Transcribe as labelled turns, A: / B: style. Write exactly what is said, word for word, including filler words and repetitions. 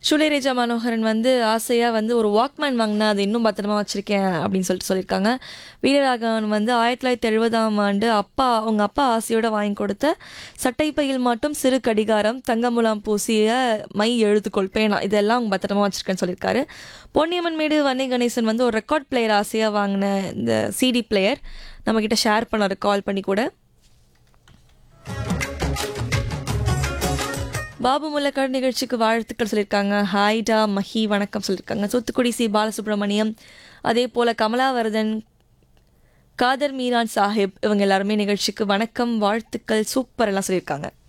A: ஷூலேரேஜா மனோகரன் வந்து ஆசையாக வந்து ஒரு வாக்மேன் வாங்கினா அது இன்னும் பத்திரமா வச்சுருக்கேன் அப்படின்னு சொல்லிட்டு சொல்லியிருக்காங்க. வீரராகவன் வந்து ஆயிரத்தி தொள்ளாயிரத்தி எழுபதாம் ஆண்டு அப்பா அவங்க அப்பா ஆசையோடு வாங்கி கொடுத்த சட்டைப்பையில் மட்டும் சிறு கடிகாரம், தங்கமுலாம் பூசிய மை எழுத்துக்கொள் பேனா இதெல்லாம் அவங்க பத்திரமா வச்சுருக்கேன்னு சொல்லியிருக்காரு. பொன்னியம்மன் மேடு வன்னை கணேசன் வந்து ஒரு ரெக்கார்ட் பிளேயர் ஆசையாக வாங்கின இந்த சிடி பிளேயர் நம்மக்கிட்ட ஷேர் பண்ணார் கால் பண்ணி கூட. பாபு முல்லக்காடு நிகழ்ச்சிக்கு வாழ்த்துக்கள் சொல்லியிருக்காங்க. ஹாய்டா மஹி வணக்கம் சொல்லியிருக்காங்க. தூத்துக்குடி சி பாலசுப்ரமணியம், அதே போல் கமலாவர்தன், காதர் மீரான் சாஹிப் இவங்க எல்லாருமே நிகழ்ச்சிக்கு வணக்கம் வாழ்த்துக்கள் சூப்பர் எல்லாம் சொல்லியிருக்காங்க.